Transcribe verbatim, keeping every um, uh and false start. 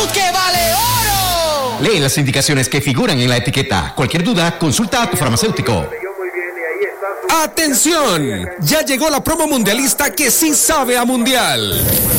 que vale oro. Lee las indicaciones que figuran en la etiqueta. Cualquier duda, consulta a tu farmacéutico. ¡Atención! Ya llegó la promo mundialista que sí sabe a mundial.